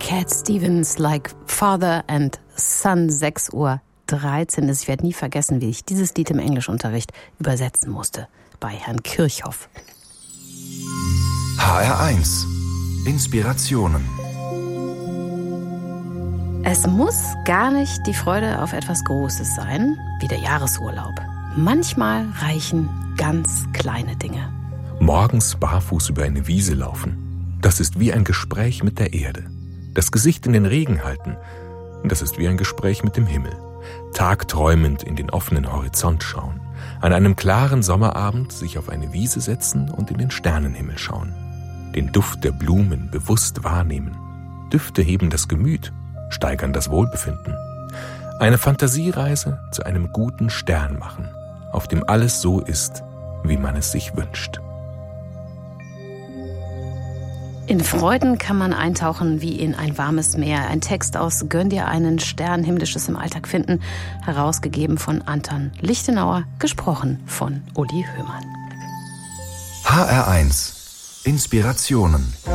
Cat Stevens, Like Father and Son, 6:13 Uhr. Ich werde nie vergessen, wie ich dieses Lied im Englischunterricht übersetzen musste. Bei Herrn Kirchhoff. HR1 Inspirationen. Es muss gar nicht die Freude auf etwas Großes sein, wie der Jahresurlaub. Manchmal reichen ganz kleine Dinge. Morgens barfuß über eine Wiese laufen, das ist wie ein Gespräch mit der Erde. Das Gesicht in den Regen halten, das ist wie ein Gespräch mit dem Himmel. Tagträumend in den offenen Horizont schauen. An einem klaren Sommerabend sich auf eine Wiese setzen und in den Sternenhimmel schauen. Den Duft der Blumen bewusst wahrnehmen. Düfte heben das Gemüt, steigern das Wohlbefinden. Eine Fantasiereise zu einem guten Stern machen, auf dem alles so ist, wie man es sich wünscht. In Freuden kann man eintauchen wie in ein warmes Meer. Ein Text aus Gönn dir einen Stern, Himmlisches im Alltag finden, herausgegeben von Anton Lichtenauer, gesprochen von Uli Höhmann. HR1 Inspirationen.